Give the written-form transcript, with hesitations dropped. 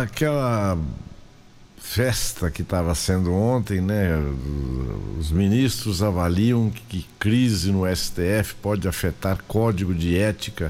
aquela festa que estava sendo ontem, né? Os ministros avaliam que crise no STF pode afetar código de ética